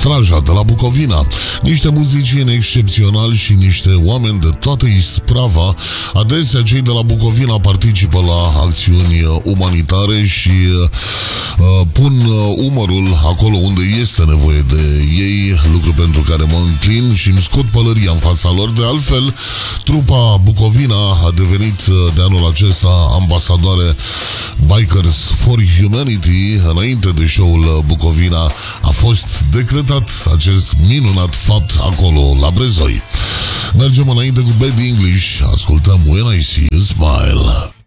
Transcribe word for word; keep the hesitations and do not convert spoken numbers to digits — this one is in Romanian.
Straja de la Bucovina. Niște muzicieni excepționali și niște oameni de toată isprava. Adesea cei de la Bucovina participă la acțiuni umanitare și uh, pun umărul acolo unde este nevoie de ei, lucru pentru care mă înclin și îmi scot pălăria în fața lor. De altfel, trupa Bucovina a devenit de anul acesta ambasadoare Bikers for Humanity. Înainte de show-ul Bucovina a fost decretat acest minunat fapt acolo la Brezoi. Mergem înainte cu Baby English. Ascultăm When I See You Smile.